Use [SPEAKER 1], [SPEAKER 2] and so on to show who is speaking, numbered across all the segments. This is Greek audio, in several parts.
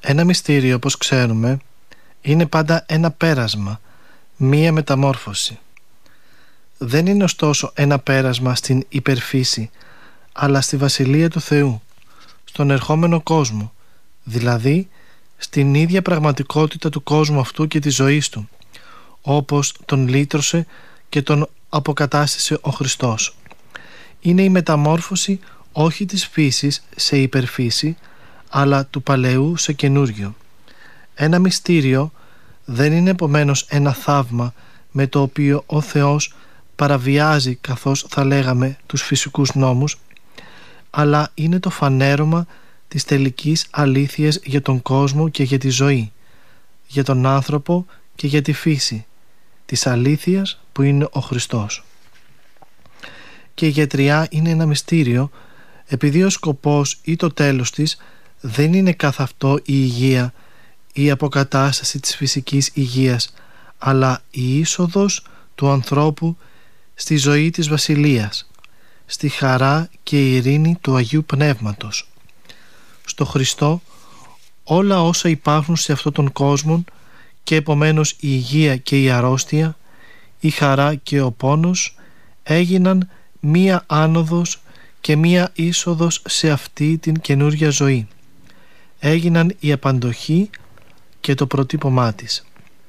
[SPEAKER 1] Ένα μυστήριο, όπως ξέρουμε, είναι πάντα ένα πέρασμα, μία μεταμόρφωση. Δεν είναι ωστόσο ένα πέρασμα στην υπερφύση, αλλά στη Βασιλεία του Θεού, στον ερχόμενο κόσμο, δηλαδή στην ίδια πραγματικότητα του κόσμου αυτού και της ζωής του, όπως τον λύτρωσε και τον αποκατάστησε ο Χριστός. Είναι η μεταμόρφωση όχι της φύσης σε υπερφύση, αλλά του παλαιού σε καινούριο. Ένα μυστήριο δεν είναι επομένως ένα θαύμα με το οποίο ο Θεός παραβιάζει, καθώς θα λέγαμε, τους φυσικούς νόμους, αλλά είναι το φανέρωμα της τελικής αλήθειας για τον κόσμο και για τη ζωή, για τον άνθρωπο και για τη φύση, της αλήθειας που είναι ο Χριστός. Και η γιατριά είναι ένα μυστήριο, επειδή ο σκοπός ή το τέλος της δεν είναι καθ' αυτό η υγεία ή η αποκατάσταση της φυσικής υγείας, αλλά η είσοδος του ανθρώπου στη ζωή της Βασιλείας, στη χαρά και η ειρήνη του Αγίου Πνεύματος. Στο Χριστό όλα όσα υπάρχουν σε αυτόν τον κόσμο, και επομένως η υγεία και η αρρώστια, η χαρά και ο πόνος, έγιναν μία άνοδος και μία είσοδος σε αυτή την καινούργια ζωή. Έγιναν η απαντοχή και το προτύπωμά της.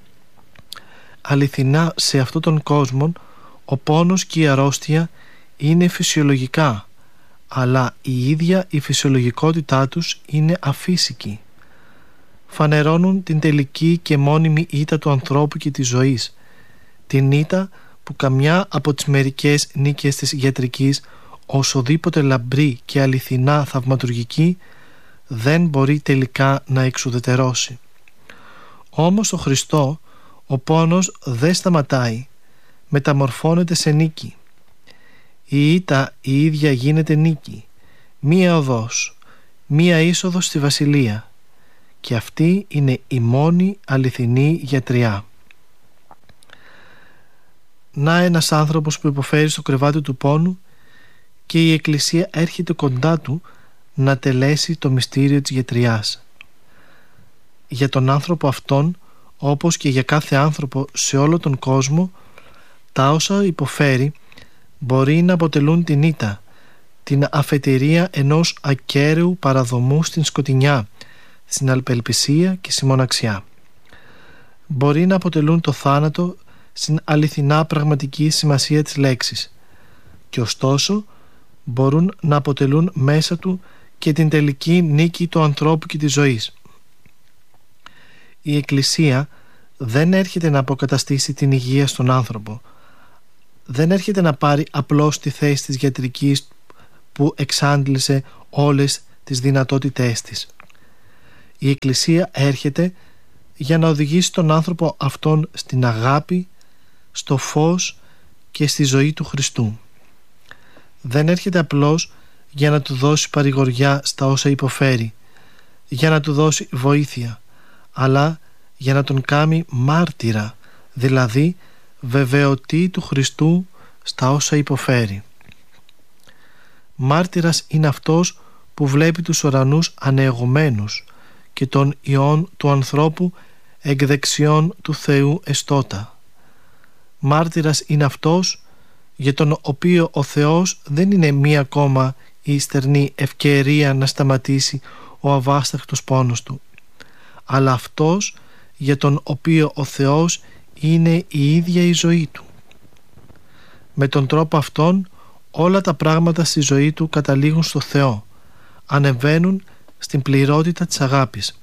[SPEAKER 1] Αληθινά σε αυτόν τον κόσμο ο πόνος και η αρρώστια είναι φυσιολογικά, αλλά η ίδια η φυσιολογικότητά τους είναι αφύσικη. Φανερώνουν την τελική και μόνιμη ήττα του ανθρώπου και της ζωής, την ήττα που καμιά από τις μερικές νίκες της γιατρικής, όσοδήποτε λαμπρή και αληθινά θαυματουργική, δεν μπορεί τελικά να εξουδετερώσει. Όμως ο Χριστό ο πόνος δεν σταματάει, μεταμορφώνεται σε νίκη. Η ήττα η ίδια γίνεται νίκη, μία οδός, μία είσοδος στη Βασιλεία, και αυτή είναι η μόνη αληθινή γιατριά. Να ένας άνθρωπος που υποφέρει στο κρεβάτι του πόνου και η Εκκλησία έρχεται κοντά του να τελέσει το μυστήριο της γιατριάς. Για τον άνθρωπο αυτόν, όπως και για κάθε άνθρωπο σε όλο τον κόσμο, τα όσα υποφέρει μπορεί να αποτελούν την ήττα, την αφετηρία ενός ακέραίου παραδομού στην σκοτεινιά, στην απελπισία και στη μοναξιά. Μπορεί να αποτελούν το θάνατο στην αληθινά πραγματική σημασία της λέξης, και ωστόσο μπορούν να αποτελούν μέσα του και την τελική νίκη του ανθρώπου και της ζωής. Η Εκκλησία δεν έρχεται να αποκαταστήσει την υγεία στον άνθρωπο, δεν έρχεται να πάρει απλώς τη θέση της γιατρικής που εξάντλησε όλες τις δυνατότητές της. Η Εκκλησία έρχεται για να οδηγήσει τον άνθρωπο αυτόν στην αγάπη, στο φως και στη ζωή του Χριστού. Δεν έρχεται απλώς για να του δώσει παρηγοριά στα όσα υποφέρει, για να του δώσει βοήθεια, αλλά για να τον κάνει μάρτυρα, δηλαδή βεβαιωτή του Χριστού στα όσα υποφέρει. Μάρτυρας είναι αυτός που βλέπει τους ουρανούς ανεωγμένους και τον ιόν του ανθρώπου εκ δεξιών του Θεού εστώτα. Μάρτυρας είναι αυτός για τον οποίο ο Θεός δεν είναι μία ακόμα η στερνή ευκαιρία να σταματήσει ο αβάσταχτος πόνος του, αλλά αυτός για τον οποίο ο Θεός είναι η ίδια η ζωή του. Με τον τρόπο αυτόν όλα τα πράγματα στη ζωή του καταλήγουν στο Θεό, ανεβαίνουν στην πληρότητα της αγάπης.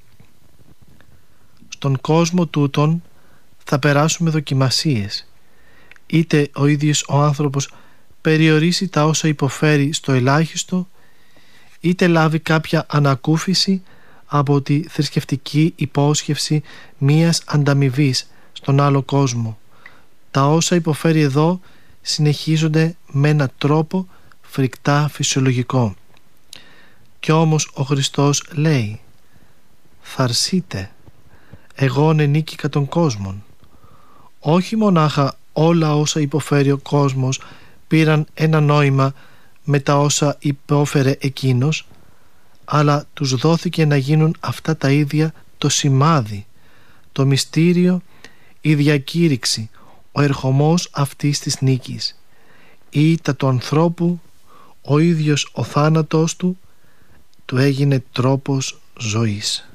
[SPEAKER 1] Στον κόσμο τούτον θα περάσουμε δοκιμασίες, είτε ο ίδιος ο άνθρωπος περιορίσει τα όσα υποφέρει στο ελάχιστο, είτε λάβει κάποια ανακούφιση από τη θρησκευτική υπόσχευση μίας ανταμοιβής στον άλλο κόσμο. Τα όσα υποφέρει εδώ συνεχίζονται με έναν τρόπο φρικτά φυσιολογικό. Κι όμως ο Χριστός λέει «Θαρσείτε, εγώ νίκηκα τον κόσμον». Όχι μονάχα όλα όσα υποφέρει ο κόσμος πήραν ένα νόημα με τα όσα υπόφερε εκείνος, αλλά τους δόθηκε να γίνουν αυτά τα ίδια το σημάδι, το μυστήριο, η διακήρυξη, ο ερχομός αυτής της νίκης. Η ήττα του ανθρώπου, ο ίδιος ο θάνατος του έγινε τρόπος ζωής.